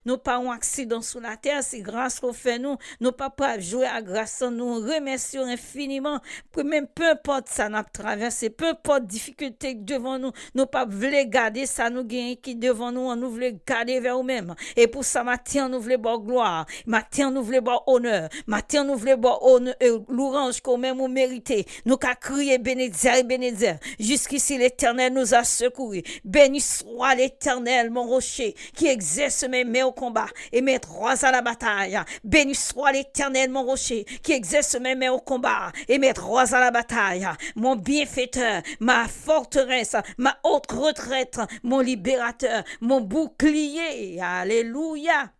Nous pas un accident sur la terre, c'est grâce qu'on fait nous. Nous pas jouer à grâce, nous remercions infiniment. Même peu importe ça n'a traversé, peu importe difficulté devant nous, nous pas voulons garder ça nous gagne qui devant nous, nous voulons garder vers nous-mêmes. Et pour ça, matin, nous voulons boire gloire, matin, nous voulons boire honneur, matin, nous voulons boire honneur, l'orange qu'on même nous mérité. Nous qu'à crier bénédire, bénédire. Jusqu'ici, l'Éternel nous a secourus. Béni soit l'Éternel, mon rocher, qui exerce mes mains au combat et mes droits à la bataille. Béni soit l'Éternel, mon rocher, qui exerce mes mains au combat et mes droits à la bataille. Mon bienfaiteur, ma forteresse, ma haute retraite, mon libérateur, mon bouclier. Alléluia.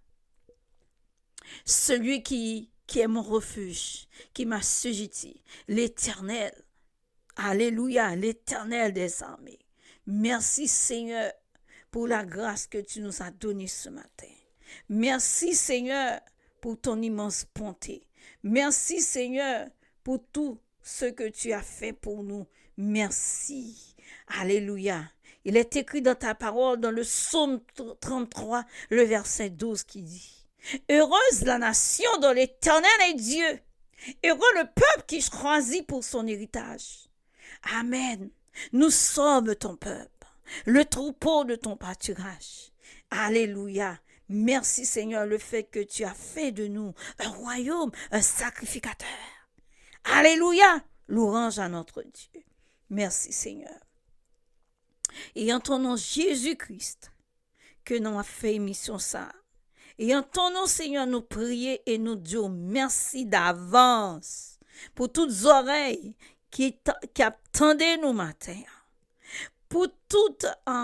Celui qui est mon refuge, qui m'a sujéti, l'Éternel. Alléluia, l'Éternel des armées. Merci Seigneur pour la grâce que tu nous as donnée ce matin. Merci Seigneur pour ton immense bonté. Merci Seigneur pour tout ce que tu as fait pour nous. Merci. Alléluia. Il est écrit dans ta parole dans le psaume 33, le verset 12 qui dit: heureuse la nation dont l'Éternel est Dieu. Heureux le peuple qui choisit pour son héritage. Amen. Nous sommes ton peuple, le troupeau de ton pâturage. Alléluia. Merci Seigneur, le fait que tu as fait de nous un royaume, un sacrificateur. Alléluia. Louange à notre Dieu. Merci Seigneur. Et en ton nom Jésus-Christ, que nous avons fait émission ça. Et en ton nom Seigneur, nous prions et nous disons merci d'avance pour toutes oreilles qui attendaient nous matin. Pour tout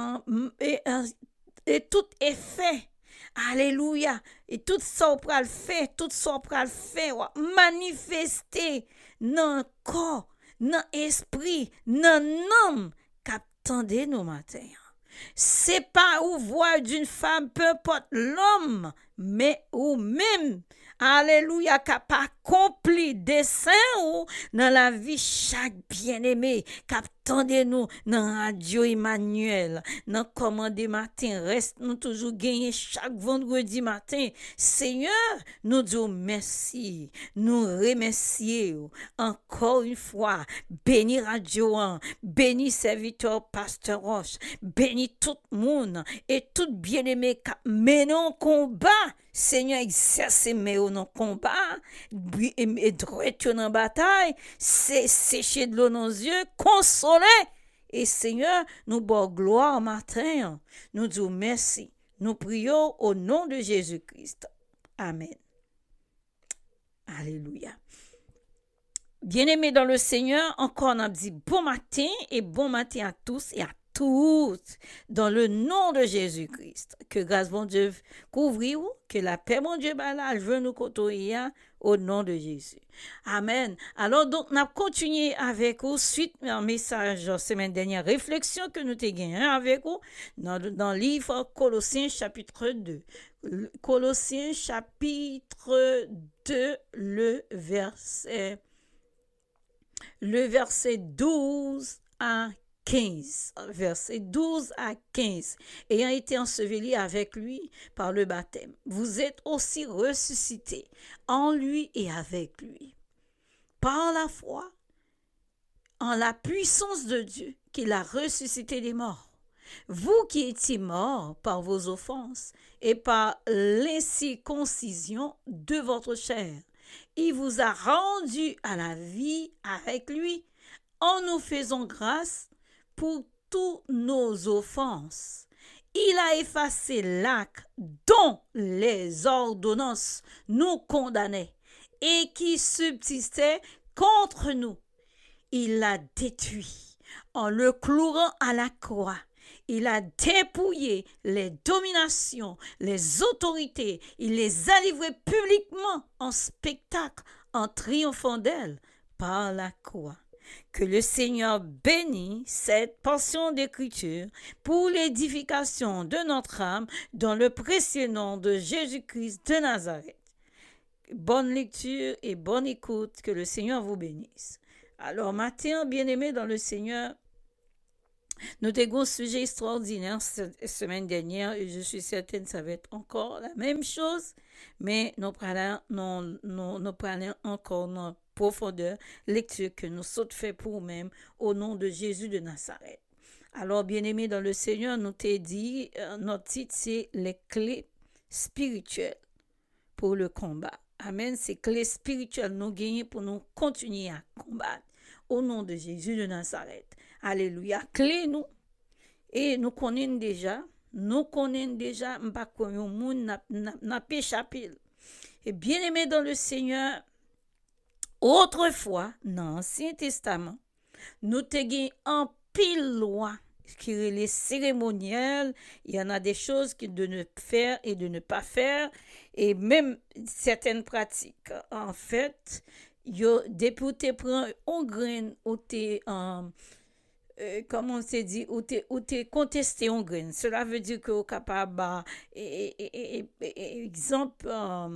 et tout effet. Alléluia. Et tout ça on peut le faire, tout ça on peut le faire, manifester dans le corps, dans l'esprit, dans l'âme qu'attendait nos matins. C'est pas ou voix d'une femme, peu importe l'homme, mais ou même, alléluia, qui a accompli dessein ou dans la vie chaque bien-aimé, qu'attendez nous dans Radio Emmanuel, dans commandé matin, reste nous toujours gagner chaque vendredi matin. Seigneur, nous disons merci, nous remercions encore une fois, béni Radio 1, béni serviteur Pasteur Roche, béni tout le monde et tout bien-aimé qui mène en combat. Seigneur, exerce mes au combat, et droit en bataille, c'est sécher de l'eau dans les yeux, consoler. Et Seigneur, nous bon gloire matin. Nous disons merci. Nous prions au nom de Jésus-Christ. Amen. Alléluia. Bien-aimés dans le Seigneur, encore on a dit bon matin et bon matin à tous et à toutes, dans le nom de Jésus-Christ. Que grâce bon Dieu couvre, que la paix bon Dieu je veux nous côtoyer au nom de Jésus. Amen. Alors donc, on a continué avec vous suite un message semaine dernière, réflexion que nous t'ai gagné avec vous dans le livre Colossiens chapitre 2. Colossiens chapitre 2, le verset 12 à 15, verset 12 à 15, ayant été enseveli avec lui par le baptême, vous êtes aussi ressuscités en lui et avec lui, par la foi, en la puissance de Dieu qui l'a ressuscité des morts. Vous qui étiez morts par vos offenses et par l'incirconcision de votre chair, il vous a rendu à la vie avec lui en nous faisant grâce pour toutes nos offenses. Il a effacé l'acte dont les ordonnances nous condamnaient et qui subsistait contre nous. Il l'a détruit en le clouant à la croix. Il a dépouillé les dominations, les autorités. Il les a livrées publiquement en spectacle, en triomphant d'elles par la croix. Que le Seigneur bénisse cette portion d'écriture pour l'édification de notre âme dans le précieux nom de Jésus-Christ de Nazareth. Bonne lecture et bonne écoute, que le Seigneur vous bénisse. Alors, matin, bien-aimés dans le Seigneur, Nous avons un sujet extraordinaire cette semaine dernière et je suis certaine que ça va être encore la même chose, mais nous prenons encore dans profondeur lecture que nous sommes fait pour nous-mêmes au nom de Jésus de Nazareth. Alors, bien-aimés dans le Seigneur, nous t'ai dit, notre titre c'est les clés spirituelles pour le combat. Amen. Ces clés spirituelles nous gagnent pour nous continuer à combattre au nom de Jésus de Nazareth. Alléluia. Clé nous. Et nous connaissons déjà, m'pa kon yon moun n'a échappé. Et bien aimé dans le Seigneur, autrefois, dans l'Ancien Testament, nous te gen en pile loi qui est les cérémonielles, il y en a des choses de ne faire et de ne pas faire, et même certaines pratiques. En fait, depuis que tu prends un grain ou tu comme on s'est dit, ou t'es contesté en grain. Cela veut dire que vous capable, exemple,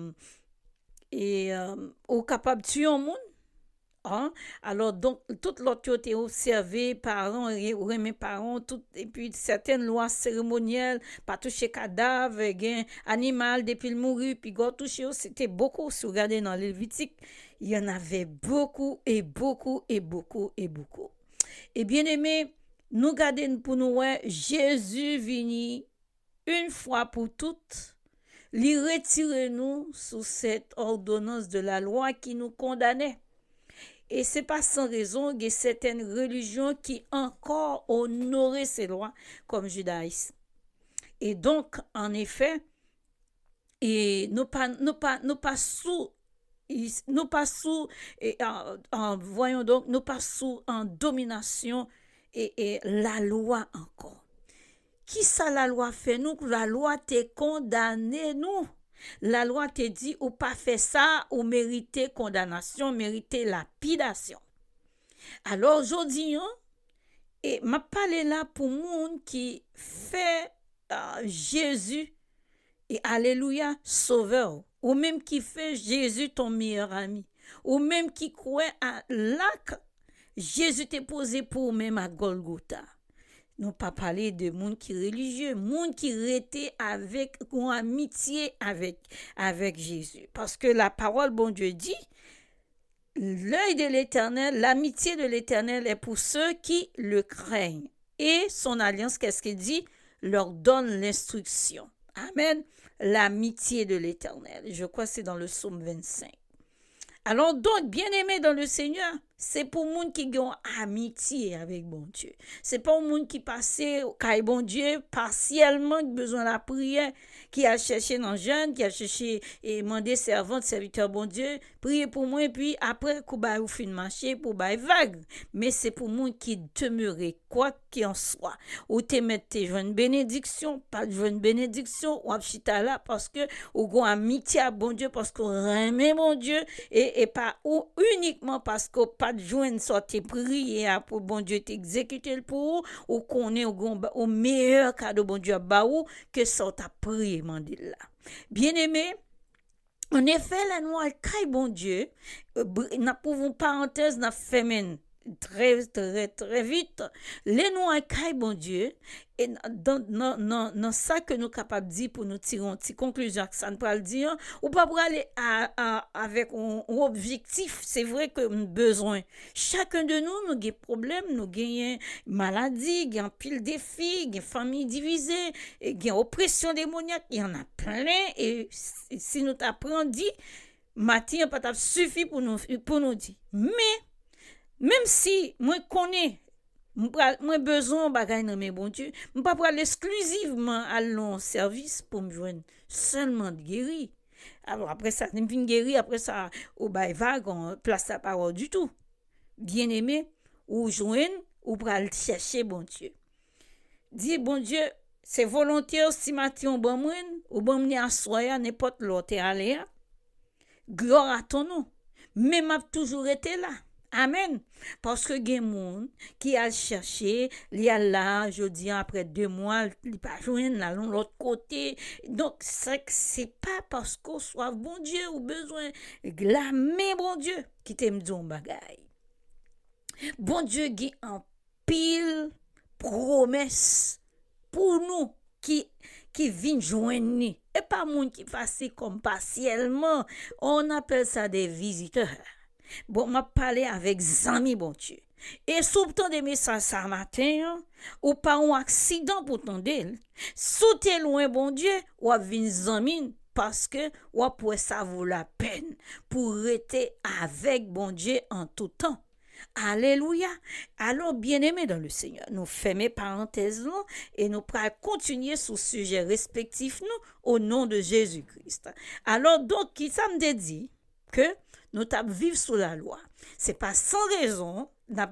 ou capable de tuer un monde. Hein? Alors, donc, toute l'autre été observé, parents, mes parents, tout, et puis certaines lois cérémonielles, pas toucher cadavre, animal, depuis le mourir, puis go toucher, c'était beaucoup, si vous regardez dans les Lévitique, il y en avait beaucoup, et beaucoup, et beaucoup, et beaucoup. Et bien aimé, nous gardons pour nous, Jésus vini une fois pour toutes, lui retirer nous sous cette ordonnance de la loi qui nous condamnait. Et c'est pas sans raison qu'il y a certaines religions qui encore honoraient ces lois, comme le judaïsme. Et donc, en effet, et nous pas sous voyons donc, nous pas sous en domination et la loi encore. Qui ça la loi fait nous? La loi te condamné nous. La loi te dit ou pas fait ça ou mériter condamnation, mériter lapidation. Alors aujourd'hui, et m'a parlé là pour monde qui fait Jésus et alléluia sauveur, ou même qui fait Jésus ton meilleur ami, ou même qui croit à l'acte Jésus t'est posé pour même à Golgotha. Nous pas parler de monde qui religieux, monde qui était avec ou amitié avec Jésus, parce que la parole bon Dieu dit l'œil de l'Éternel, l'amitié de l'Éternel est pour ceux qui le craignent. Et son alliance, qu'est-ce qu'il dit? Leur donne l'instruction. Amen. L'amitié de l'Éternel. Je crois que c'est dans le psaume 25. Alors donc, bien-aimé dans le Seigneur, c'est pour monde qui ont amitié avec bon Dieu. C'est pas un monde qui passait au bon Dieu partiellement qui besoin de la prière, qui a cherché dans jeune, qui a cherché et demandé servante, serviteur bon Dieu, priez pour moi et puis après qu'on va ou fin marcher pour bailler vague. Mais c'est pour monde qui demeurait quoi qu'il en soit. Ou te mettre tes jeunes bénédiction, pas de jeunes bénédiction, ou chita là parce que ou gon amitié à bon Dieu parce qu'on aime bon Dieu et pas ou uniquement parce qu'on pas de joindre sortir prier pour bon Dieu t'exécuter pour ou connaît au meilleur cadeau bon Dieu ba ou que ça t'a prié mandé là. Bien-aimé, en effet la noix caille bon Dieu n'a pour parenthèse n'a fait très très très vite les noix caille bon Dieu et dans ça que nous capables de dire pour nous tirer une petite conclusion que ça ne peut le dire ou pas pour aller avec un objectif. C'est vrai que nous besoin chacun de nous avons problèmes, nous avons maladie, nous avons pile défis, nous avons famille divisée, nous avons oppression démoniaque, il y en a plein et si nous t'apprenons dit matin pas suffit pour nous dire. Mais même si moi connais moi besoin bagay nan men bon Dieu, m'pas pas exclusivement à long service pour me joindre seulement de guéri. Alors après ça, me fin guéri, après ça au bail vague on place sa parole du tout. Bien-aimé, ou joindre ou pral chercher bon Dieu. Dis bon Dieu, c'est volontaire si matin bon moun ou bon m'ni assoya n'importe l'autre aller. Gloire à ton nom. Mais m'a toujours été là. Amen. Parce que gen moun qui a cherché, il y a là, je dis après 2 mois, il pas joindre là l'autre côté. Donc c'est pas parce qu'on soit bon Dieu ou besoin la mais bon Dieu qui t'aime dire bagay. Bon Dieu gen en pile promesse pour nous qui viennent joindre. Et pas monde qui passe comme partiellement. On appelle ça des visiteurs. Bon, m'a parlé avec amis, bon Dieu. Et surtout des messages ce matin, ou pas un accident pour ton d'elle. Sous t'es loin, bon Dieu, ou à vin amis parce que ou pour ça vaut la peine pour rester avec bon Dieu en tout temps. Alléluia. Alors, bien-aimés dans le Seigneur, nous fermons parenthèse là et nous pourrons continuer sur ce sujet respectif nous au nom de Jésus-Christ. Alors, donc, qui ça me dit que nous devons vivre sous la loi. C'est pas sans raison, dans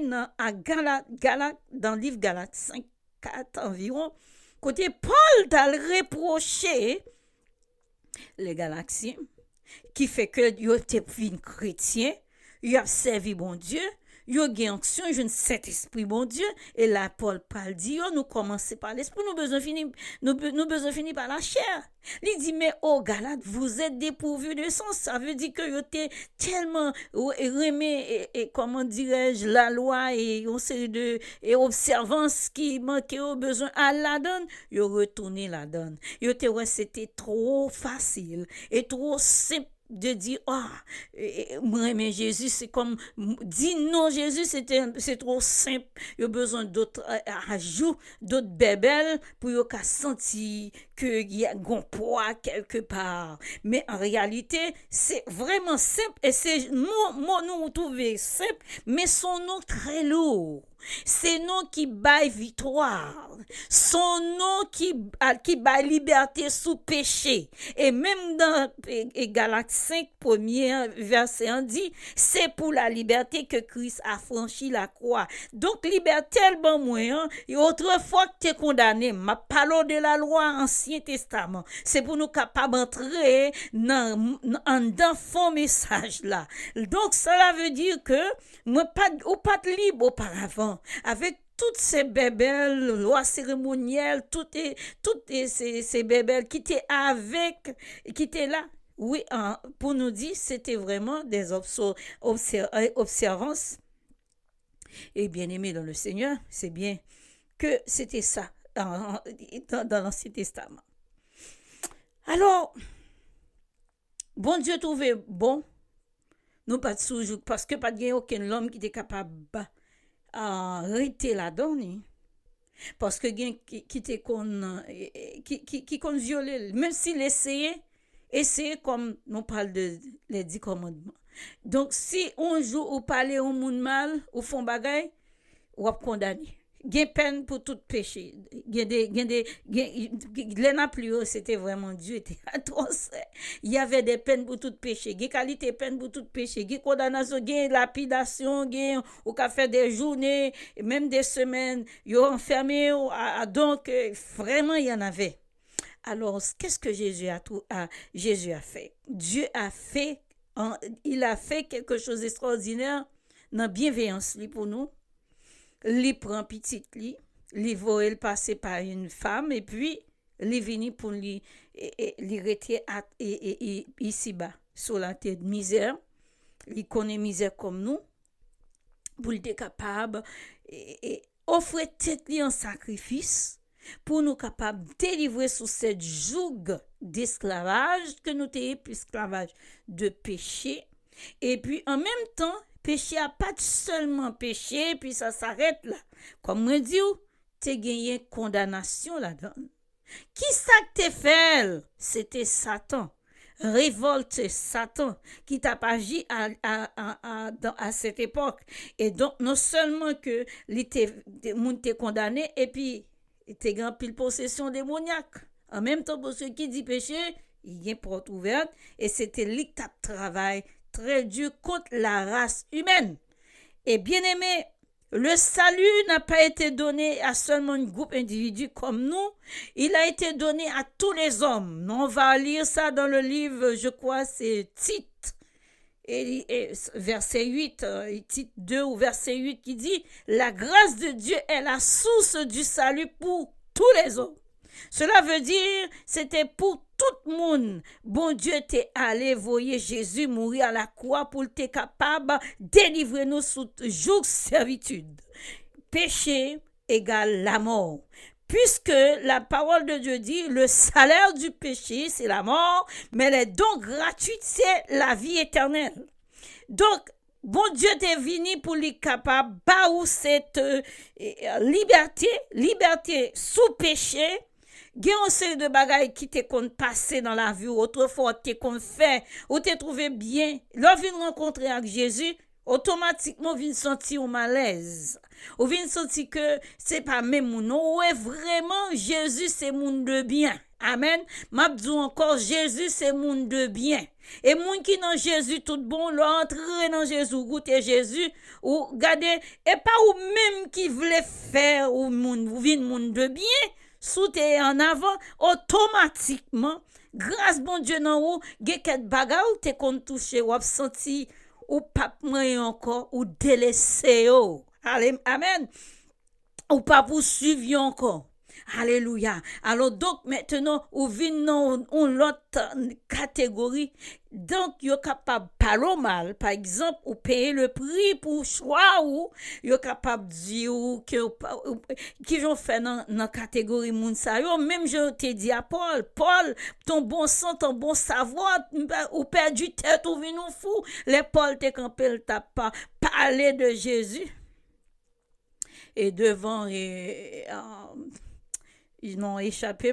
le livre Galates 5, 4 environ, côté Paul t'a reproché les Galatiens qui fait que ils étaient chrétiens. Il a servi bon Dieu, il a gagné action, je ne sais esprit bon Dieu, et là Paul parle dit, nous commençons par l'esprit, nous besoin finir par la chair. Il dit, mais oh Galate, vous êtes dépourvus de sens, ça veut dire que vous êtes tellement remis, et comment dirais-je, la loi et on série de observances qui manquaient au besoin à la donne, vous retournez la donne. C'était trop facile et trop simple de dire moi mais Jésus c'est comme dire non Jésus c'est trop simple, il y a besoin d'autres ajouts, d'autres bébelles pour y sentir que il y a un poids quelque part, mais en réalité c'est vraiment simple et c'est nous trouver simple mais son nom très lourd. C'est nom qui baille victoire. Son nom qui baille liberté sous péché. Et même dans Galates 5, premier verset, on dit, c'est pour la liberté que Christ a franchi la croix. Donc, liberté, le bon moyen, et autrefois que tu es condamné, ma parole de la loi Ancien Testament, c'est pour nous capables d'entrer dans fond message là. Donc, cela veut dire que, moi, pas libre auparavant. Avec toutes ces bébelles, lois cérémonielles, toutes ces bébelles qui étaient qui étaient là. Oui, pour nous dire, c'était vraiment des observances. Et bien aimé dans le Seigneur, c'est bien que c'était ça dans l'Ancien Testament. Alors, bon Dieu trouvait bon, nous pas toujours, parce que pas de aucun homme qui était capable arrêter la donne parce que qui violer même s'il essayait comme nous parle de les 10 commandements. Donc si on joue ou parler au monde mal ou font bagay ou condamné. Gen peine pour tout péché. L'en plus c'était vraiment Dieu était atroce. Il y avait des peines pour tout péché. Gen qualité peine pour tout péché. Gen condamnation, gen lapidation, gen ou ka fait des journées, même des semaines, yo enfermé donc vraiment il y en avait. Alors qu'est-ce que Jésus a fait? Dieu a fait il a fait quelque chose d'extraordinaire dans bienveillance pour nous. Li prend petite li voit le passer par une femme et puis li vini pour li rester ici bas sur la tête de misère. Li connaît misère comme nous pour être capable et offrir tête li en sacrifice pour nous capable délivrer sous cette joug d'esclavage que nous t'ayons esclavage de péché et puis en même temps péché a pas seulement péché, puis ça s'arrête là. Comme moi dis, t'es gagné condamnation là-dedans. Qui ça que t'es fait? C'était Satan. Révolte Satan qui t'a agi à cette époque. Et donc, non seulement que moun t'es condamné, et puis t'es grand pile possession démoniaque. En même temps, pour ceux qui disent péché, il y a une porte ouverte, et c'était lui qui travail très dur contre la race humaine. Et bien aimé, le salut n'a pas été donné à seulement un groupe individu comme nous, il a été donné à tous les hommes. On va lire ça dans le livre, je crois, c'est Tite, et verset 8, Tite 2 ou verset 8 qui dit, la grâce de Dieu est la source du salut pour tous les hommes. Cela veut dire, c'était pour tout le monde. Bon Dieu t'est allé voyer Jésus mourir à la croix pour t'être capable de délivrer nous sous joug servitude. Péché, égale la mort. Puisque la parole de Dieu dit, le salaire du péché, c'est la mort, mais les dons gratuits, c'est la vie éternelle. Donc, bon Dieu t'est venu pour lui capable de cette liberté sous péché. Il y a un série de bagailles qui te compte passer dans la vie, autrefois te compte fait, ou te trouvé bien. Lorsque vous rencontrer avec Jésus, automatiquement vous sentir un malaise. Ou vous sentir que c'est pas même mon nom, ouais vraiment Jésus c'est monde de bien. Amen. M'a dit encore Jésus c'est monde de bien. Et moun qui dans Jésus tout bon, l'entrer dans Jésus, goûter Jésus, ou garder, et pas ou même qui voulait faire ou moun, ou vin monde de bien, soute en avant, automatiquement, grâce bon Dieu nan ou, ge ket bagay ou te kon touche, ou ap senti, ou pas mwen encore, ou délaissé yo. Amen. Ou pas poursuivre encore. Alléluia. Alors donc maintenant, ou vin dans l'autre catégorie. Donc, yo capable parler mal, par exemple, ou payer le prix pour choix ou yo capable dire que qui j'ont fait dans catégorie moun sa yo, même je te dis à Paul, ton bon sang, ton bon savoir, ou perdu tête ou vin ou fou, les Paul te campé t'a pas parler de Jésus et devant ils n'ont échappé,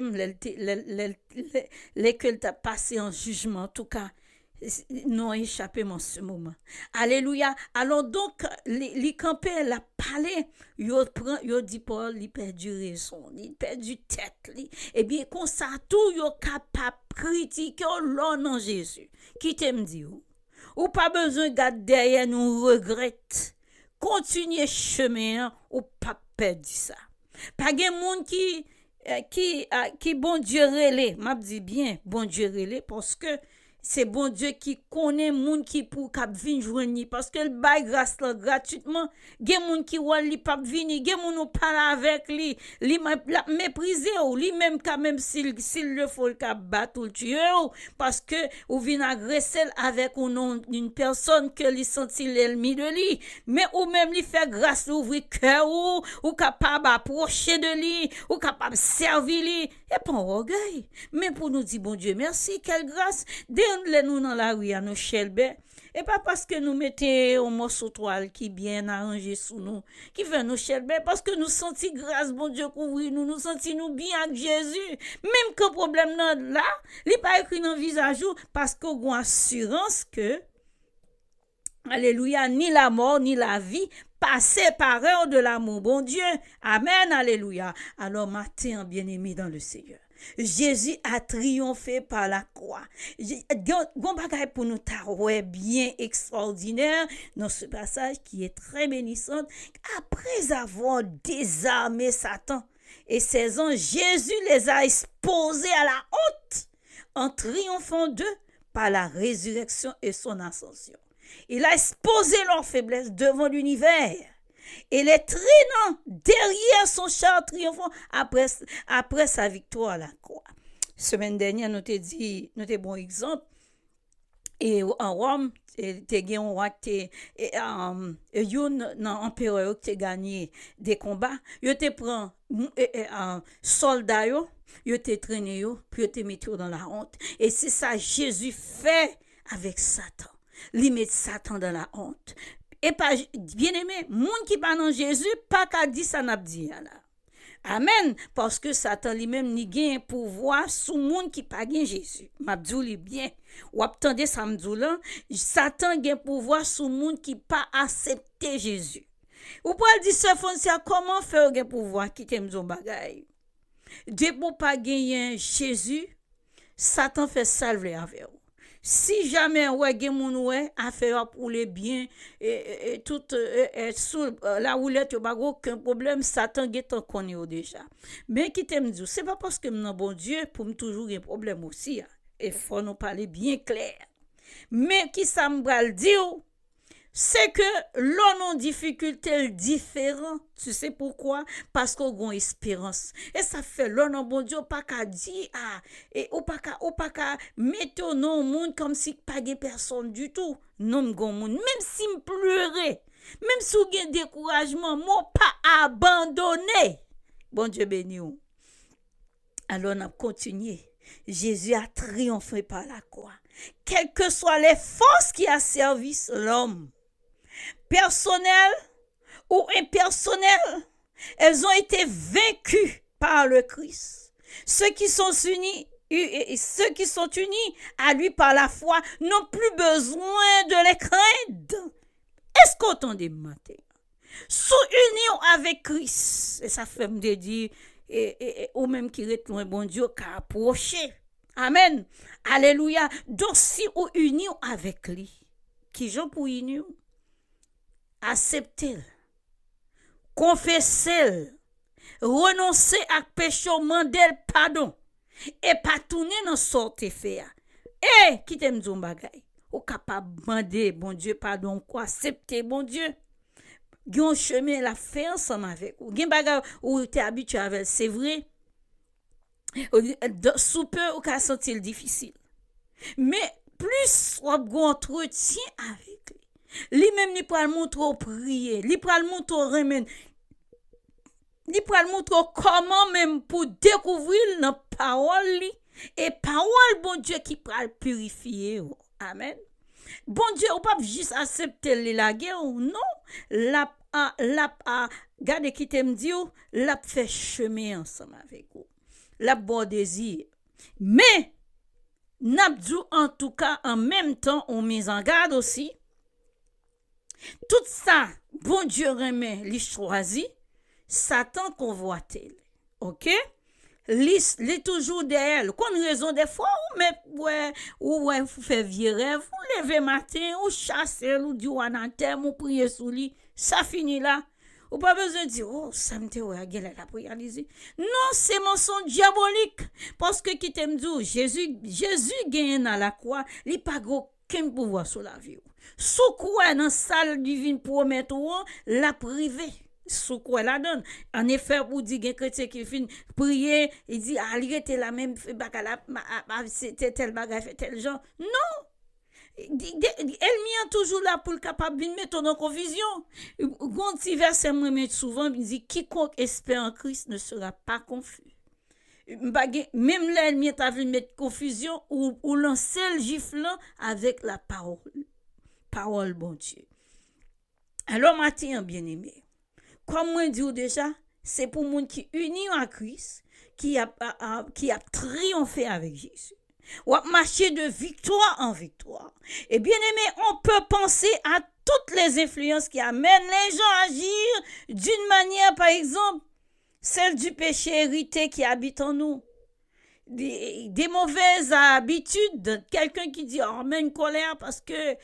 les que t'a passé en jugement, en tout cas, n'ont échappé en ce moment. Alléluia. Alors donc, les campés, la parlé, yo dit Paul, il perdu raison, il perdu tête, et bien, comme ça, tout, yo capable critiquer l'homme en Jésus. Qui t'aime dit, ou pas besoin de garder derrière nous regrette. Continuez chemin, ou pas perdre ça. Pas de monde qui bon Dieu relé, m'a dit bien bon Dieu relé parce que c'est bon Dieu qui connaît moun qui pour cap vinn joindre parce que le bail grâce là gratuitement gen moun qui wal li pas vinn gen moun ou parler avec li mépriser ou li même quand même s'il le faut le cap battre ou tuer parce que ou vinn agresser avec ou non une personne que li senti l'ennemi de lui mais ou même li fait grâce ouvrir cœur ou capable approcher de lui ou capable servir lui et pas orgueil mais pour nous dire bon Dieu merci quelle grâce nous dans la rue à nos chelbe et pas parce que nous mettons un morceau toile qui bien arrangé sous nous qui fait nous chelbe parce que nous senti grâce bon Dieu couvrir nous senti nous bien avec Jésus même que problème là il pas écrit dans visage parce qu'on a assurance que alléluia ni la mort ni la vie pas séparés de l'amour bon Dieu amen alléluia alors matin bien-aimé dans le Seigneur Jésus a triomphé par la croix. Gon bagay pour nous tarouer bien extraordinaire dans ce passage qui est très bénissant. Après avoir désarmé Satan et ses anges, Jésus les a exposés à la honte en triomphant d'eux par la résurrection et son ascension. Il a exposé leur faiblesse devant l'univers. Et les traînant derrière son char triomphant après sa victoire à la croix. Semaine dernière, nous t'ai dit, nous t'ai bon exemple. Et en Rome, t'es gagné un roi, un empereur qui a gagné des combats. Il te prend un soldat, il te traîné, puis il te mis dans la honte. Et c'est ça Jésus fait avec Satan. Il met Satan dans la honte. Et pas bien aimé, moun qui pas dans Jésus, pas qu'à dire ça n'a dit là. Amen, parce que Satan lui-même ni gain pouvoir sous moun qui pas gain Jésus. M'a dit bien. Ou attendez ça m'dou là, Satan gain pouvoir sous moun qui pas accepter Jésus. Ou pour dire ce Foncia comment faire gain pouvoir qui t'aime zon bagay. Dieu pour pas gagner Jésus, Satan fait salver avec vous. Si jamais ouais gen moun ouais affaire pour les biens et tout sous la roulette pas aucun problème Satan get en connaît déjà mais qui t'aime dire c'est pas parce que mon bon Dieu pour me toujours un problème aussi et faut nous parler bien clair mais qui ça me bral dire c'est que l'on en difficulté différent tu sais pourquoi parce qu'on a espérance et ça fait l'on en bon Dieu pas qu'à dire et ou pas qu'à mettre non monde comme si pas de personne du tout non gon monde même si me pleurer Même si vous avez découragement, mon pas abandonné. Bon Dieu béni. Alors on a continué. Jésus a triomphé par la croix. Quelles que soient les forces qui asservissent l'homme, personnelles ou impersonnelles, elles ont été vaincues par le Christ. Ceux qui sont unis à lui par la foi n'ont plus besoin de les craindre. Est-ce qu'on entend matin? Sous union avec Christ, et ça fait me dire, ou même qui est loin, bon Dieu, qu'à approcher. Amen. Alléluia. Donc, si on unit avec lui, qui j'en pour unir? Accepter, confesser, renoncer à péché, demander pardon, et pas tourner dans sorte fait. Et qui t'aime dire bagay? Ou capable demander, bon Dieu, pardon, quoi, accepter, bon Dieu. Gyon chemin la fait ensemble avec ou gen bagay ou t'es habitué avec, c'est vrai. Sous peu ou ka sentir difficile. Mais plus ou gon entretien avec lui même li pral montre prier, li pral montre remen, li pral montre comment même pour découvrir la parole li et parole bon Dieu qui pral purifier. Amen. Bon Dieu, ou pas juste accepter les laguer ou non, gade qui t'aime dit ou, la fait chemin ensemble avec vous. La bon désir. Mais, n'abdou en tout cas, en même temps, on mise en garde aussi. Tout ça, bon Dieu remet, li choisi, Satan convoite. OK? Li toujours derrière. Qu'on raison des fois ou vous fait virer, vous levez matin ou chasser ou du anathème ou prier sous lui, ça finit là. Ou pas besoin de dire oh ça me te la réaliser. Non, c'est mensonge diabolique parce que qui t'aime dit Jésus gagne dans la croix, il pas aucun pouvoir sur la vie. Sous quoi dans salle divine promettre la privé. Sous quoi la donne. En effet, pour dire que chrétien qui fin prier, il dit il était la même c'était tel bagage fait tel genre. Non. Elle m'y toujours là pour le capable de mettre en confusion. Quand petit verset me met souvent, il dit quiconque espère en Christ ne sera pas confus. Même là, elle m'y t'a vu mettre confusion ou lancer le giflant avec la parole. Parole bon Dieu. Alors matin bien-aimé, comme moi dis déjà, c'est pour monde qui unit à Christ, qui a triomphé avec Jésus. Ou a marché de victoire en victoire. Et bien aimé, on peut penser à toutes les influences qui amènent les gens à agir d'une manière, par exemple, celle du péché hérité qui habite en nous. Des mauvaises habitudes, quelqu'un qui dit oh mais une colère parce que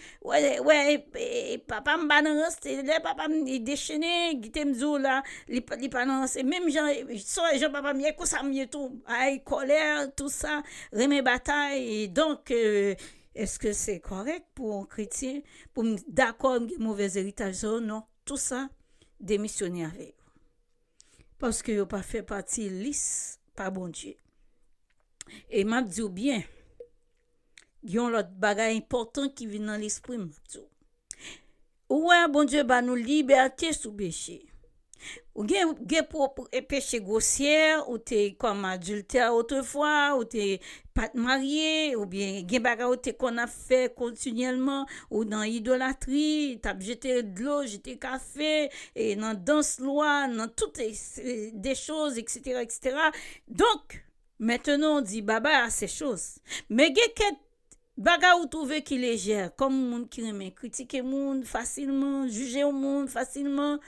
papa me balance papa me déchaîné qui t'aime là li balance même gens papa me ko ça me tout ay colère tout ça remet bataille et donc est-ce que c'est correct pour un chrétien pour d'accord mauvais héritage non tout ça démissionner avec parce que yo pas fait partie lisse par bon Dieu. Et m'a dit bien, il y a l'autre bagage important qui vient dans l'esprit m'a dit. Ouais, bon Dieu ba nous liberté sous péché. Ou gen pour péché grossier ou t'es comme adultère autrefois ou t'es pas marié ou bien gen bagage ou t'es qu'on a fait continuellement ou dans idolâtrie, t'as jeté de l'eau, jeté café et dans danse loi, dans toutes des choses etc. Donc maintenant, on dit baba à ces choses. Mais quelques baga ou trouver qui légère, comme monde qui aime critiquer monde facilement, juger au monde facilement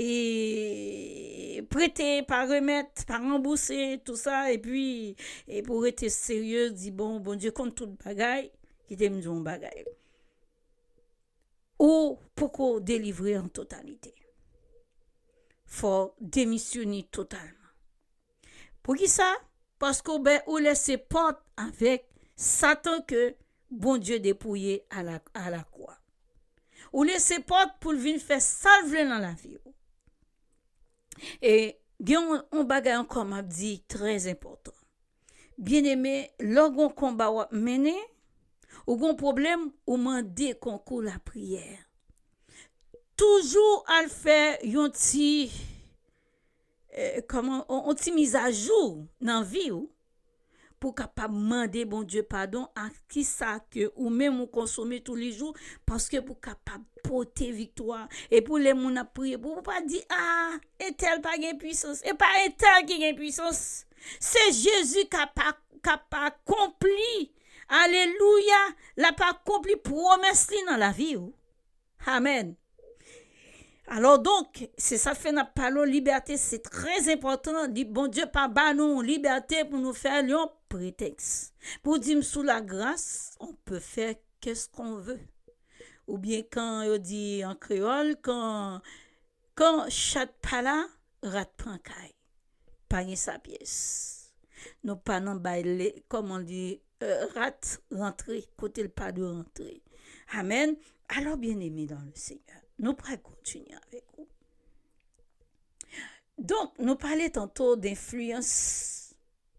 et prêter par remettre, par rembourser tout ça et puis et pour être sérieux, dit bon Dieu compte tout bagaille, qui t'aime dire bagaille. Ou pour délivrer en totalité. Faut démissionner totalement. Pour qui ça? Parce qu'on ou laisse porte avec Satan que bon Dieu dépouillé à la croix. Ou laisse porte pour venir faire salver dans la vie. Et on bagay encore m'a dit très important. Bien aimé, lorsqu'on combat mené ou gon problème ou mandé concours la prière. toujours à le faire un petit comment on petit mise à jour dans vie ou pour capable demander bon Dieu pardon à qui ça que ou même on consommer tous les jours parce que pour capable porter victoire et pour les moun a prier pour pas dire ah et tel pas gain puissance et pas un tel qui gain puissance c'est Jésus qui a accompli alléluia l'a pas accompli promesse dans la vie ou. Amen. Alors donc, c'est ça fait notre parole liberté, c'est très important. Bon Dieu pas ba nous liberté pour nous faire un prétexte. Pour dire sous la grâce, on peut faire qu'est-ce qu'on veut. Ou bien quand on dit en créole, quand chat pas là, rat prend caille. Pagner sa pièce. Nous pas non bailler comme on dit rat rentrer côté le pas de rentrer. Amen. Alors bien-aimés dans le Seigneur, nous pourrons continuer avec vous. Donc, nous parlons tantôt d'influence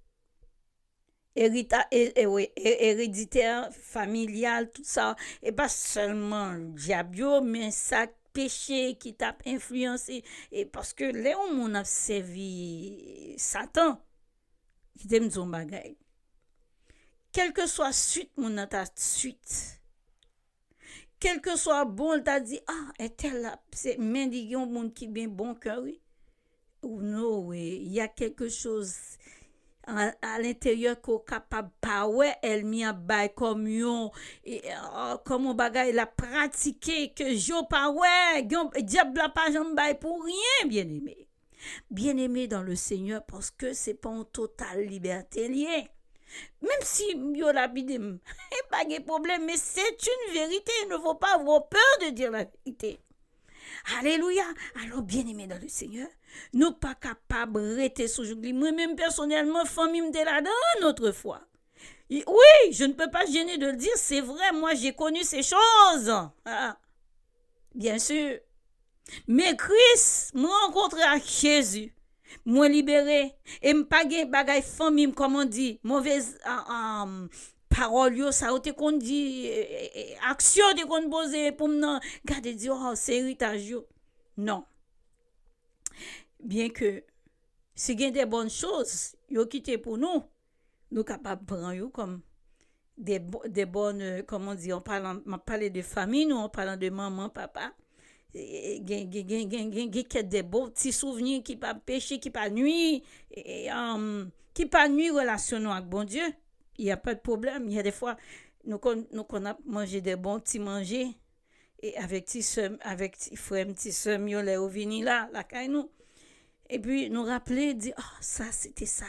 héréditaire, familiale, tout ça. Et pas seulement diable, mais ça péché qui t'a influencé. Et parce que là où on a servi Satan, qui t'aime son bagage. Quelle que soit suite, mon a ta suite. Quel que soit bon, il t'a dit, ah, est-elle là, c'est mendiant monde qui bien bon cœur, oui. Ou non, oui, il y a quelque chose à l'intérieur qu'on est capable pas, ouais, elle m'y a bail comme yon, et comme on bagaille la pratiquer, que jo pas, ouais, diable la pas j'en bail pour rien, bien aimé. Bien aimé dans le Seigneur, parce que c'est pas en totale liberté liée. Même si yo la bidem, pas de problème, mais c'est une vérité. Il ne faut pas avoir peur de dire la vérité. Alléluia. Alors, bien aimé dans le Seigneur, nous pas capables de rester sous joug. Moi-même, personnellement, famille me là dans notre foi. Oui, je ne peux pas gêner de le dire, c'est vrai, moi j'ai connu ces choses. Ah, bien sûr. Mais Christ m'a rencontré à Jésus. Moi libéré et m'pas gen bagay famille comme on dit mauvaise parole yo ça te qu'on dit action de qu'on poser pour me garder dire oh c'est héritage yo non bien que si gen des bonnes choses yo quitté pour nous capable prendre yo comme des bonnes comment on dit on parle de famille nous on parle de maman papa gen des beaux petits souvenirs qui pas péché qui pas nuit qui pas nuit relation avec bon Dieu il y a pas de problème il y a des fois nous qu'on a mangé des bons petits manger et avec petits soeurs avec petits frères petits soeurs yo les vini là la caille nous et puis nous rappeler dire oh ça c'était ça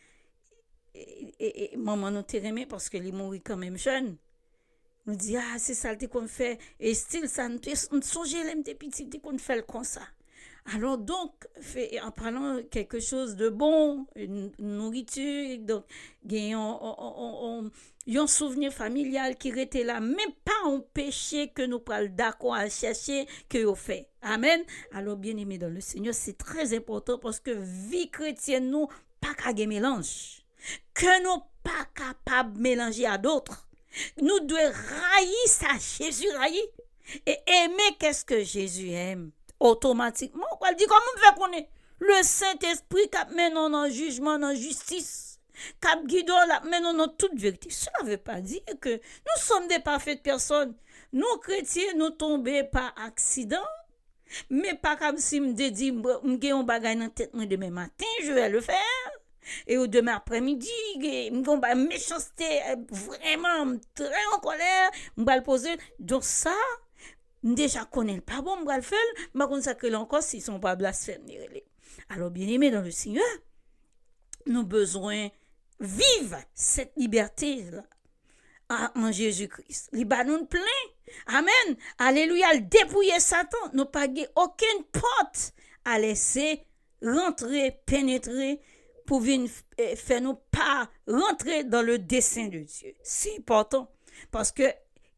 et maman nous t'aimé parce que il mourit quand même jeune. Nous dit ah c'est ça qu'on fait et style ça nous songer les petits qu'on fait comme ça. Alors donc en parlant quelque chose de bon, une nourriture donc gagnons un souvenir familial qui était là même pas un péché que nous parlons d'accord à chercher que vous fait. Amen. Alors bien aimé dans le Seigneur, c'est très important parce que vie chrétienne nous pas qu'à mélange. Que nous pas capable mélanger à d'autres. Nous devons railler ça, Jésus raille. Et aimer qu'est-ce que Jésus aime. Automatiquement, on dit comment on fait qu'on est. Le Saint-Esprit qui mène dans le jugement, dans la justice, qui guide la mène dans toute vérité. Cela ne veut pas dire que nous sommes des parfaites personnes. Nous, chrétiens, nous tombons par accident. Mais pas comme si me dit, j'ai un bagage dans la tête demain matin, je vais le faire. Et au demain après-midi, m'gon méchanceté vraiment très en colère, m'ba le poser donc ça déjà connaît pas bon m'ba le faire, m'a consacrer encore s'ils sont pas blasphèmes. Alors bien-aimés dans le Seigneur, nous besoin vivre cette liberté là en Jésus-Christ. Li ba nous plein. Amen. Alléluia, dépouiller Satan, nous pas aucune porte à laisser rentrer, pénétrer pour venir faire nous pas rentrer dans le dessein de Dieu. C'est important parce que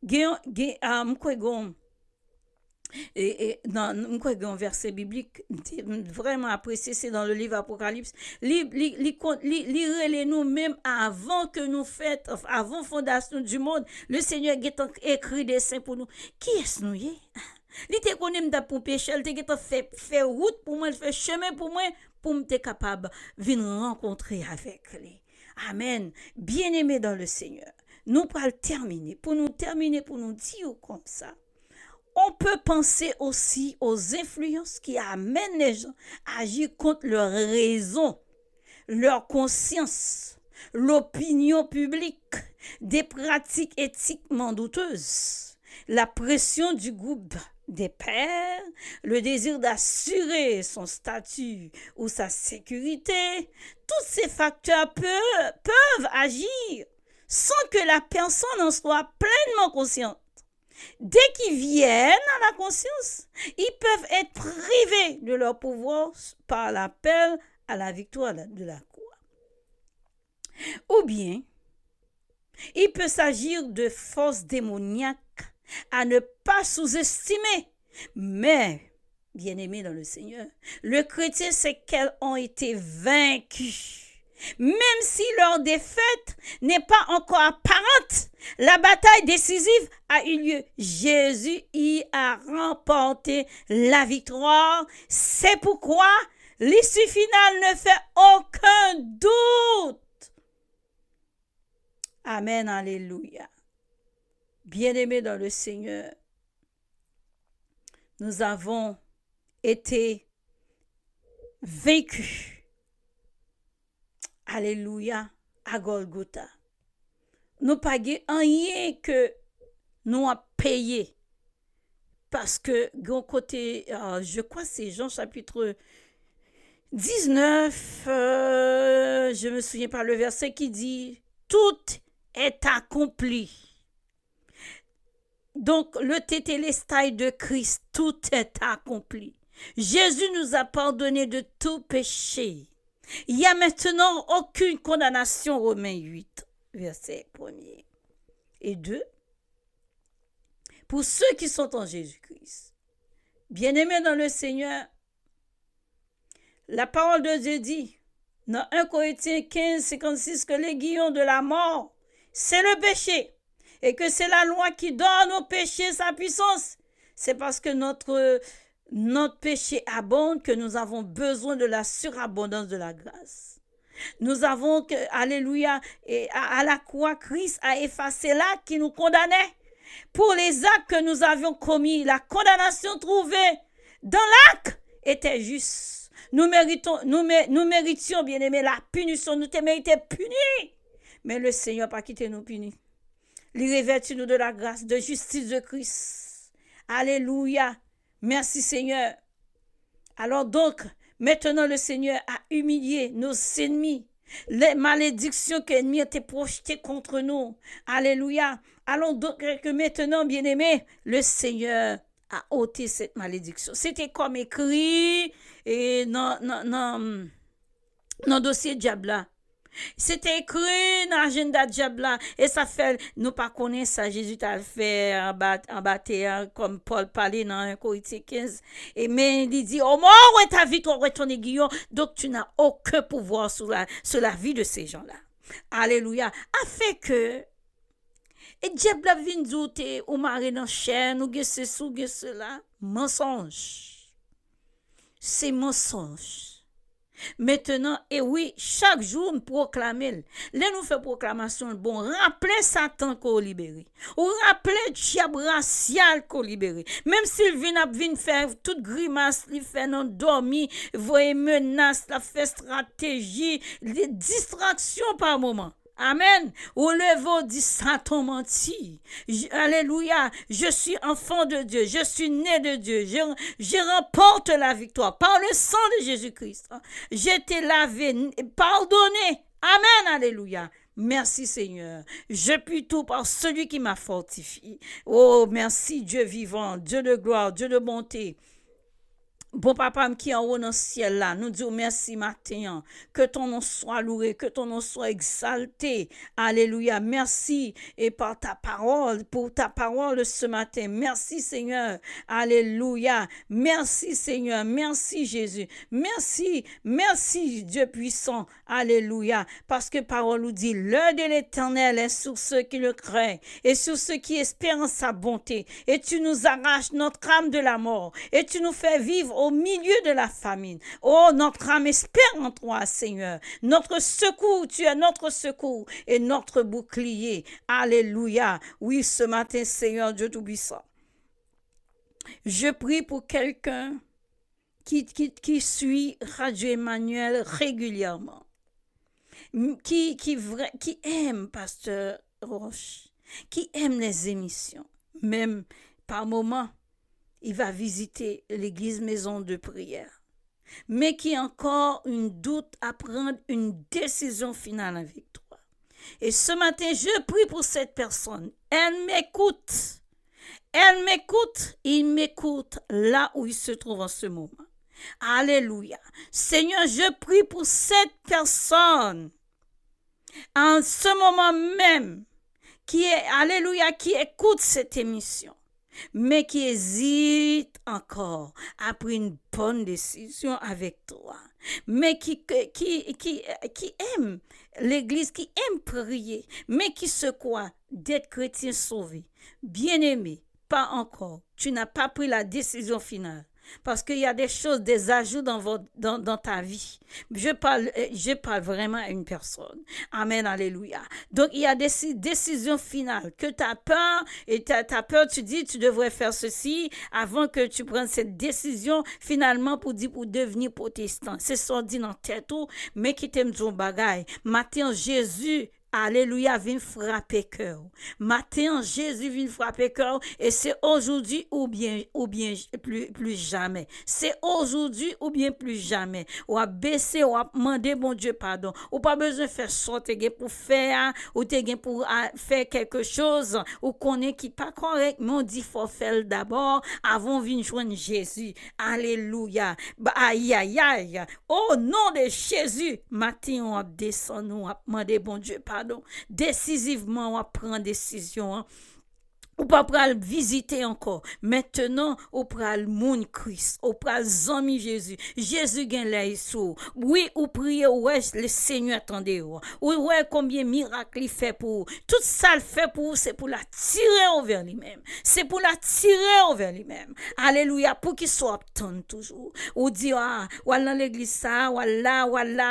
dans un verset biblique vraiment apprécié, c'est dans le livre Apocalypse. Lire nous même avant que nous faites, avant fondation du monde, le Seigneur a écrit des saints pour nous. Qui est-ce nous? Li te connaît m'ta pour péché, il te fait route pour moi, fait chemin pour me capable venir rencontrer avec lui. Amen. Bien-aimé dans le Seigneur. Nous pourrons terminer. Pour nous terminer, pour nous dire comme ça. On peut penser aussi aux influences qui amènent les gens à agir contre leur raison, leur conscience, l'opinion publique, des pratiques éthiquement douteuses, la pression du groupe des pairs, le désir d'assurer son statut ou sa sécurité. Tous ces facteurs peuvent agir sans que la personne en soit pleinement consciente. Dès qu'ils viennent à la conscience, ils peuvent être privés de leur pouvoir par l'appel à la victoire de la croix. Ou bien, il peut s'agir de forces démoniaques à ne pas sous-estimer. Mais, bien-aimés dans le Seigneur, le chrétien sait qu'elles ont été vaincues. Même si leur défaite n'est pas encore apparente, la bataille décisive a eu lieu. Jésus y a remporté la victoire. C'est pourquoi l'issue finale ne fait aucun doute. Amen, alléluia. Bien-aimés dans le Seigneur, nous avons été vaincus. Alléluia, à Golgotha. Nous pagons rien que nous avons payé. Parce que, d'un côté, je crois que c'est Jean chapitre 19, je ne me souviens pas le verset qui dit « Tout est accompli ». Donc, le tétélestai de Christ, tout est accompli. Jésus nous a pardonné de tout péché. Il n'y a maintenant aucune condamnation, Romains 8, verset 1er et 2. Pour ceux qui sont en Jésus-Christ. Bien-aimés dans le Seigneur, la parole de Dieu dit, dans 1 Corinthiens 15, 56, que l'aiguillon de la mort, c'est le péché. Et que c'est la loi qui donne au péché sa puissance. C'est parce que notre péché abonde que nous avons besoin de la surabondance de la grâce. Nous avons que, alléluia, et à la croix, Christ a effacé l'acte qui nous condamnait. Pour les actes que nous avions commis, la condamnation trouvée dans l'acte était juste. Nous méritions, bien-aimés, la punition. Nous te méritions punis. Mais le Seigneur n'a pas quitté nous punis. Il revêtit nous de la grâce, de justice de Christ. Alléluia. Merci Seigneur. Alors donc, maintenant le Seigneur a humilié nos ennemis. Les malédictions que l'ennemi a projetées contre nous. Alléluia. Allons donc que maintenant, bien-aimés, le Seigneur a ôté cette malédiction. C'était comme écrit et dans le dossier diable. C'était écrit dans l'agenda diable et ça fait, nous pas connaissons ça, Jésus t'a fait en bataille comme Paul parlait dans 1 Corinthiens 15. Et mais il dit, oh mort, ouais ta victoire, ouais ton aiguillon, donc tu n'as aucun pouvoir sur la vie de ces gens-là. Alléluia. Afin que, et diable vient douter, ou marrer dans chaîne, ou ceci, ou cela, mensonge. C'est mensonge. Maintenant, et oui, chaque jour, nous proclamons. Là, nous faisons proclamation. Bon, rappelez Satan qu'on libéré. Ou rappelez diable racial qu'on libéré. Même s'il vient faire toute grimace, il fait non dormir, voyez menace, la fait stratégie, des distractions par moment. Amen. Ou levez dit Satan menti. Alléluia. Je suis enfant de Dieu. Je suis né de Dieu. Je remporte la victoire par le sang de Jésus-Christ. J'ai été lavé, pardonné. Amen. Alléluia. Merci Seigneur. Je puis tout par celui qui m'a fortifié. Oh, merci Dieu vivant, Dieu de gloire, Dieu de bonté. Bon papa qui est en haut dans le ciel là, nous disons merci matin. Que ton nom soit loué, que ton nom soit exalté. Alléluia. Merci et par ta parole, pour ta parole ce matin. Merci Seigneur. Alléluia. Merci Seigneur. Merci Jésus. Merci. Merci Dieu puissant. Alléluia. Parce que parole nous dit, l'œil de l'Éternel est sur ceux qui le craignent et sur ceux qui espèrent en sa bonté. Et tu nous arraches notre âme de la mort et tu nous fais vivre au milieu de la famine. Oh, notre âme espère en toi, Seigneur. Notre secours, tu es notre secours et notre bouclier. Alléluia. Oui, ce matin, Seigneur Dieu Tout-Puissant, je prie pour quelqu'un qui suit Radio Emmanuel régulièrement, qui aime Pasteur Roche, qui aime les émissions, même par moments, il va visiter l'église maison de prière, mais qui a encore une doute à prendre une décision finale avec toi. Et ce matin, je prie pour cette personne. Elle m'écoute. Elle m'écoute. Il m'écoute là où il se trouve en ce moment. Alléluia. Seigneur, je prie pour cette personne en ce moment même qui est, alléluia, qui écoute cette émission, mais qui hésite encore à prendre une bonne décision avec toi, mais qui aime l'église, qui aime prier, mais qui se croit d'être chrétien sauvé. Bien-aimé, pas encore. Tu n'as pas pris la décision finale. Parce qu'il y a des choses, des ajouts dans ta vie. Je parle vraiment à une personne. Amen, alléluia. Donc, il y a des décisions finales que tu as peur et tu as peur, tu dis, tu devrais faire ceci avant que tu prennes cette décision finalement pour devenir protestant. C'est ça dit dans tête, mais qui t'aime ton bagage. Matin, Jésus, alléluia, vient frapper cœur. Matin, Jésus vient frapper cœur et c'est aujourd'hui ou bien plus jamais. C'est aujourd'hui ou bien plus jamais. Ou à baisser, ou à demander bon Dieu pardon. Ou pas besoin de faire sortir pour faire, ou pour faire quelque chose, ou connaît qui pas correct, mais on dit faut faire d'abord avant de venir joindre Jésus. Alléluia. Aïe, aïe, aïe. Au nom de Jésus, matin, on descend, on a demandé bon Dieu pardon. Décisivement, on prend décision. Ou pas pral visiter encore. Maintenant, ou pral moun Christ, ou pral zami Jésus. Jésus gen lè sou. Oui, ou prier, ouais, le Seigneur attendez ou. Ou ouais, combien miracle il fait pour vous. Tout ça le fait pour vous, c'est pour la tirer envers lui-même. C'est pour la tirer envers lui-même. Alléluia, pour qu'il soit obtenu toujours. Ou dit, ah, ou dans l'église ça, ou là.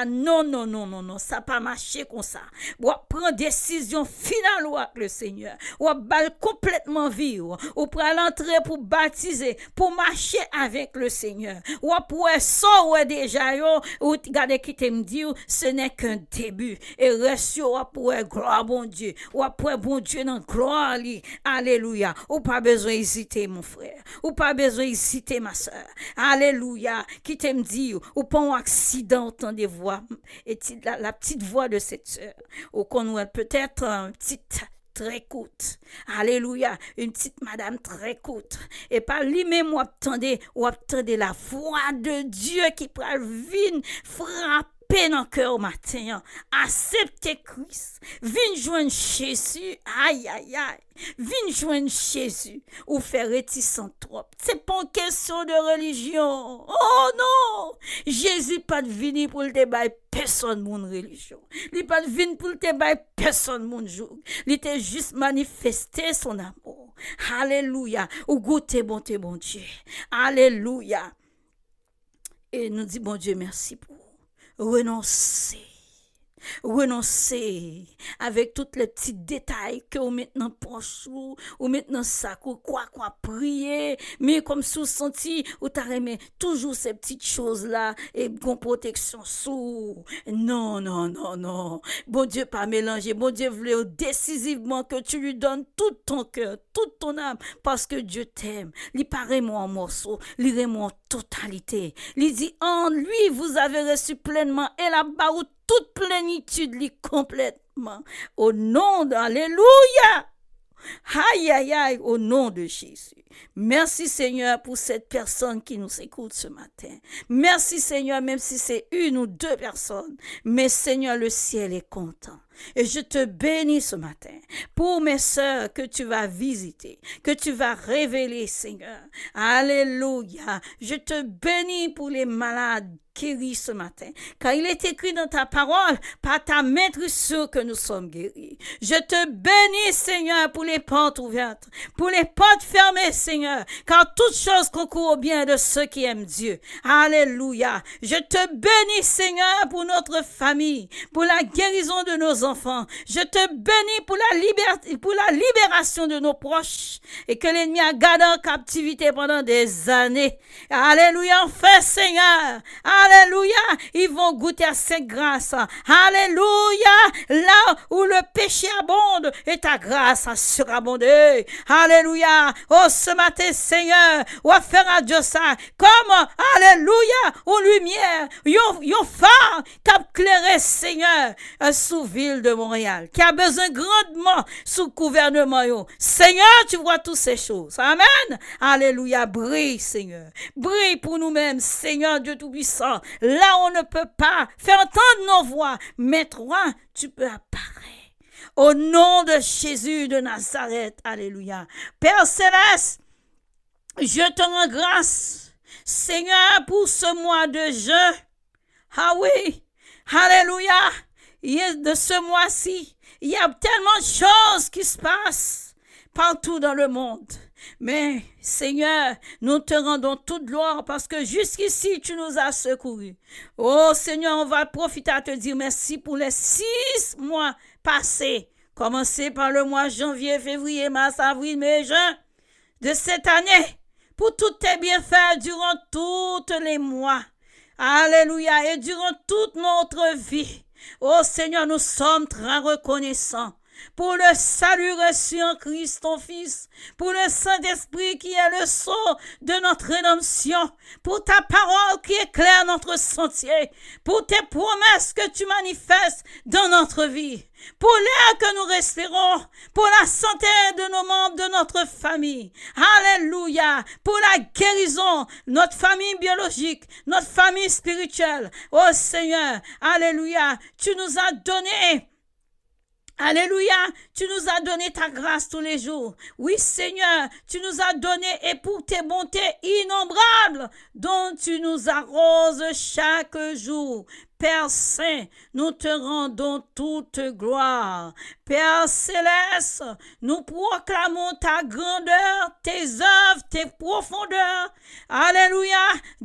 Non, ça pas marché comme ça. Ou prend décision finale ou avec le Seigneur. Ou bal complètement vivre, ou pour l'entrer pour baptiser, pour marcher avec le Seigneur. Ou pour ça ou déjà yo, ou regardez qui te me dit, ce n'est qu'un début. Et reste ou pour gloire bon Dieu, ou pour bon Dieu dans gloire li. Alléluia. Ou pas besoin hésiter mon frère, ou pas besoin hésiter ma soeur. Alléluia. Qui te me dit, ou pas un accident autant de voix et la petite voix de cette soeur, ou qu'on peut-être un petit très courte. Alléluia. Une petite madame très courte. Et pas lui-même ou attendez la voix de Dieu qui pourra venir frapper dans le cœur au matin. Acceptez Christ. Viens joindre Jésus. Aïe. Viens joindre Jésus. Ou faire réticent trop. C'est pas une question de religion. Oh non! Jésus pas de venir pour le débat personne mon religion. Il pas de venir pour le débat personne mon jour. Il était juste manifester son amour. Alléluia. Ou goûter bonté bon Dieu. Alléluia. Et nous dit bon Dieu merci pour renoncer avec tous les petits détails que vous mettez dans poche ou maintenant ça quoi prier mais comme sous senti ou t'as remis toujours ces petites choses là et bon protection sous non bon Dieu pas mélanger bon Dieu voulait décisivement que tu lui donnes tout ton cœur toute ton âme parce que Dieu t'aime il paraît moi en morceaux il remet en totalité il dit en lui vous avez reçu pleinement et là-bas où toute plénitude li complètement. Au nom d'Alléluia. Aïe, aïe, aïe, au nom de Jésus. Merci Seigneur pour cette personne qui nous écoute ce matin. Merci Seigneur, même si c'est une ou deux personnes. Mais Seigneur, le ciel est content. Et je te bénis ce matin pour mes sœurs que tu vas visiter, que tu vas révéler, Seigneur. Alléluia. Je te bénis pour les malades guéris ce matin. Car il est écrit dans ta parole, par ta main sûr que nous sommes guéris. Je te bénis, Seigneur, pour les portes ouvertes, pour les portes fermées, Seigneur. Car toute chose concourt au bien de ceux qui aiment Dieu. Alléluia. Je te bénis, Seigneur, pour notre famille, pour la guérison de nos enfants. Je te bénis pour la liberté, pour la libération de nos proches et que l'ennemi a gardé en captivité pendant des années. Alléluia. Enfin, Seigneur. Alléluia. Ils vont goûter à cette grâce. Alléluia. Là où le péché abonde et ta grâce a surabondé. Alléluia. Oh, ce matin, Seigneur, on va faire à Dieu ça. Comme, alléluia, aux lumières, yon phare qui a éclairé, Seigneur, sous ville de Montréal, qui a besoin grandement sous gouvernement. Yo. Seigneur, tu vois toutes ces choses. Amen. Alléluia. Brille, Seigneur. Brille pour nous-mêmes, Seigneur Dieu Tout-Puissant. Là, on ne peut pas faire entendre nos voix, mais toi, tu peux apparaître. Au nom de Jésus de Nazareth. Alléluia. Père Céleste, je te rends grâce, Seigneur, pour ce mois de juin. Ah oui. Alléluia. De ce mois-ci, il y a tellement de choses qui se passent partout dans le monde. Mais, Seigneur, nous te rendons toute gloire parce que jusqu'ici, tu nous as secourus. Oh, Seigneur, on va profiter à te dire merci pour les 6 mois passés. Commencez par le mois janvier, février, mars, avril, mai, juin de cette année. Pour tous tes bienfaits durant tous les mois. Alléluia. Et durant toute notre vie. Oh Seigneur, nous sommes très reconnaissants pour le salut reçu en Christ, ton Fils, pour le Saint-Esprit qui est le sceau de notre rédemption, pour ta parole qui éclaire notre sentier, pour tes promesses que tu manifestes dans notre vie, pour l'air que nous respirons, pour la santé de nos membres de notre famille. Alléluia. Pour la guérison, notre famille biologique, notre famille spirituelle. Oh Seigneur, alléluia, tu nous as donné. Alléluia, tu nous as donné ta grâce tous les jours. Oui, Seigneur, tu nous as donné et pour tes bontés innombrables dont tu nous arroses chaque jour. Père Saint, nous te rendons toute gloire. Père Céleste, nous proclamons ta grandeur, tes œuvres, tes profondeurs. Alléluia.